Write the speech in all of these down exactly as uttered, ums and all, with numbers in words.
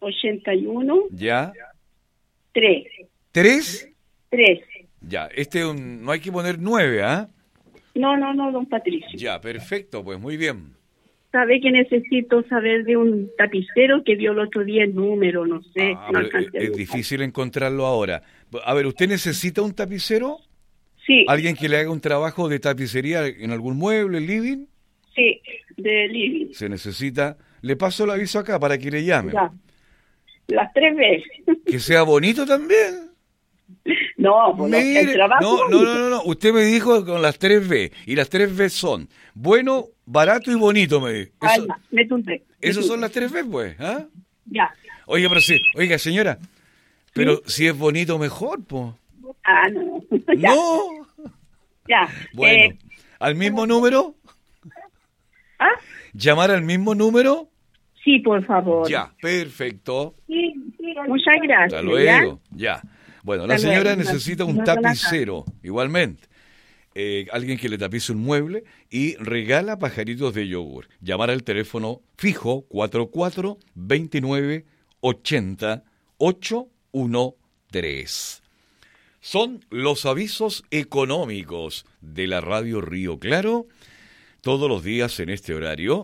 ochenta y uno, Ya. tres. ¿Tres? tres. Ya, este un, no hay que poner nueve, ¿ah? No, no, no, don Patricio. Ya, perfecto, pues muy bien. Sabe que necesito saber de un tapicero que vio el otro día el número, no sé, Ah, no pero es, alcancé a es buscar. difícil encontrarlo ahora. A ver, ¿usted necesita un tapicero? Sí, ¿Alguien que le haga un trabajo de tapicería en algún mueble, living? sí, de living. Se necesita. Le paso el aviso acá para que le llamen. Ya, las tres veces. Que sea bonito también. No, por lo que el Mire, trabajo no, no, no, no, no, usted me dijo con las tres B, y las tres B son bueno, barato y bonito, me dijo. Ah, Eso, ya, me tunté. esos son las tres B, pues, ¿ah? Ya. Oiga, pero sí, oiga, señora, pero si es bonito, mejor, pues. Ah, no. Ya, No. ya. Bueno, Eh, ¿al mismo número? ¿Ah? ¿Llamar al mismo número? Sí, por favor. Ya, perfecto. Sí, sí, muchas gracias. Hasta luego, ya. Bueno, la Hasta señora luego. necesita un Muy buenas tapicero, igualmente. Eh, alguien que le tapice un mueble y regala pajaritos de yogur. Llamar al teléfono fijo cuatro cuatro dos nueve ocho cero ocho uno tres. Son los avisos económicos de la radio Río Claro, todos los días en este horario.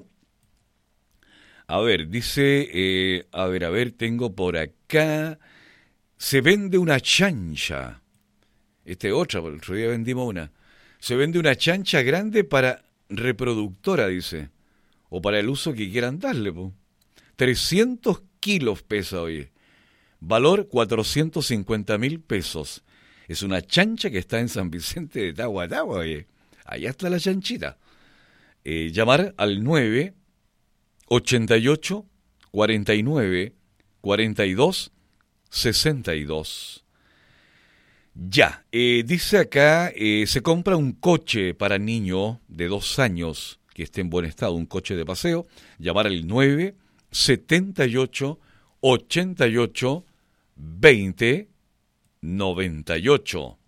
A ver, dice, eh, a ver, a ver, tengo por acá, se vende una chancha. Esta es otra, el otro día vendimos una. Se vende una chancha grande para reproductora, dice, o para el uso que quieran darle, po. trescientos kilos pesa, oye. Valor cuatrocientos cincuenta mil pesos. Es una chancha que está en San Vicente de Tahuatahua, oye. Allá está la chanchita. Eh, llamar al nueve ochenta y ocho cuarenta y nueve cuarenta y dos sesenta y dos. Ya, eh, dice acá, eh, se compra un coche para niño de dos años que esté en buen estado, un coche de paseo. Llamar al nueve setenta y ocho ochenta y ocho veinte noventa y ocho.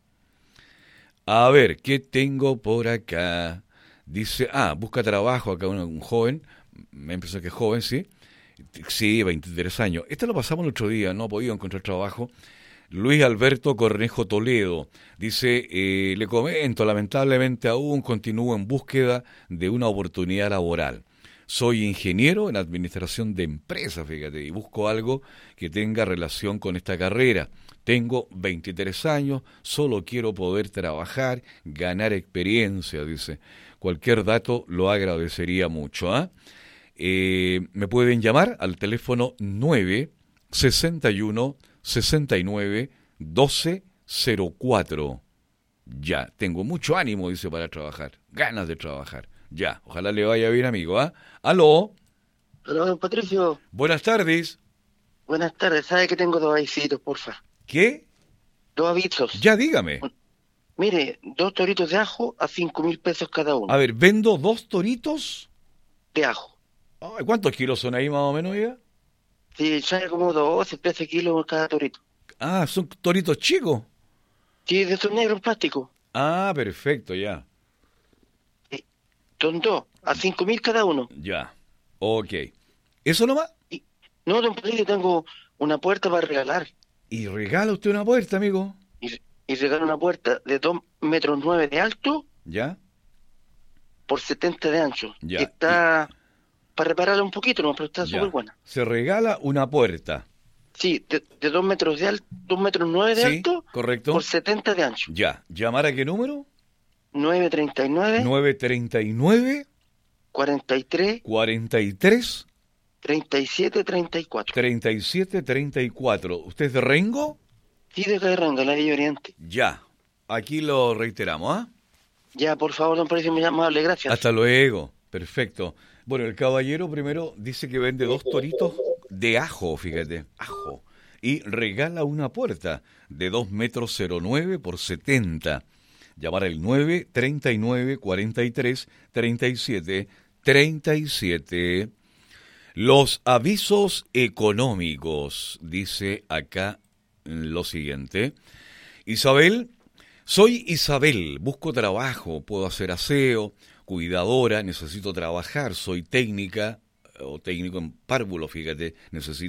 A ver, ¿qué tengo por acá? Dice, ah, busca trabajo acá un, un joven, me empezó que es joven, ¿sí? Sí, veintitrés años. Este lo pasamos el otro día, no ha podido encontrar trabajo. Luis Alberto Cornejo Toledo dice, eh, le comento, lamentablemente aún continúo en búsqueda de una oportunidad laboral. Soy ingeniero en administración de empresas, fíjate, y busco algo que tenga relación con esta carrera. Tengo veintitrés años, solo quiero poder trabajar, ganar experiencia, dice. Cualquier dato lo agradecería mucho, ¿ah? ¿eh? Eh, me pueden llamar al teléfono nueve sesenta y uno sesenta y nueve doce cero cuatro. Ya, tengo mucho ánimo, dice, para trabajar, ganas de trabajar. Ya, ojalá le vaya bien, amigo, ¿ah? ¿Aló? Hola, don Patricio. Buenas tardes. Buenas tardes. ¿Sabe que tengo dos avisitos, porfa? ¿Qué? Dos avisos. Ya, dígame. Mire, dos toritos de ajo a cinco mil pesos cada uno. A ver, vendo dos toritos de ajo. Ay, ¿cuántos kilos son ahí más o menos, ya? Sí, sale como doce, trece kilos cada torito. Ah, ¿son toritos chicos? Sí, de esos negros plásticos. Ah, perfecto, ya. Sí. Son dos, a cinco mil cada uno. Ya, ok. ¿Eso nomás? Y, no, don Patricio, tengo una puerta para regalar. Y regala usted una puerta, amigo. Y, y regalo una puerta de dos metros nueve de alto. ¿Ya? Por setenta de ancho. Ya. Que está Y... para repararla un poquito, no, pero está súper buena. Se regala una puerta. Sí, de, de dos metros de alto, dos metros nueve de sí, alto. Correcto. Por setenta de ancho. Ya. ¿Llamar a qué número? nueve treinta y nueve. nueve treinta y nueve. cuarenta y tres. cuarenta y tres. treinta y siete treinta y cuatro. treinta y siete treinta y cuatro. ¿Usted es de Rengo? Sí, de acá de Rengo, la Villa Oriente. Ya. Aquí lo reiteramos, ¿ah? ¿eh? Ya, por favor, don Patricio, muy amable, gracias. Hasta luego. Perfecto. Bueno, el caballero primero dice que vende dos toritos de ajo, fíjate, ajo. Y regala una puerta de dos metros cero nueve por setenta. Llamar al nueve treinta y nueve cuarenta y tres treinta y siete treinta y siete. Los avisos económicos, dice acá lo siguiente. Isabel, soy Isabel, busco trabajo, puedo hacer aseo, cuidadora, necesito trabajar, soy técnica o técnico en párvulo, fíjate, necesito